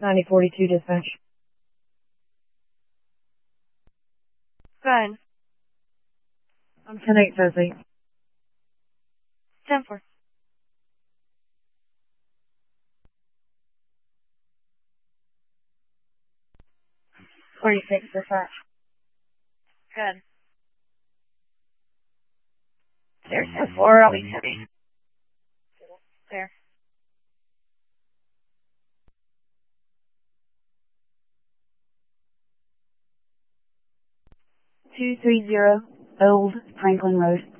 9042 dispatch. Go ahead. I'm 10-8 says 8. 10-4. 46 dispatch. Good. There's 10-4, I'll be heavy. There. 230 Old Franklin Road.